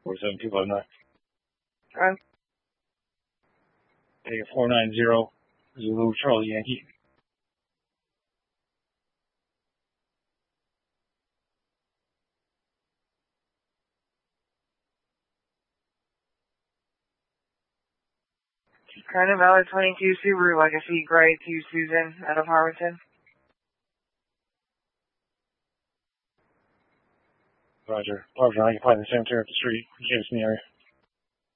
47259. Okay. A 490 Zulu Charlie Yankee. Kind of valid 22 Subaru Legacy Gray to Susan out of Harrington. Roger. Roger, I can find the cemetery up the street. James in the area.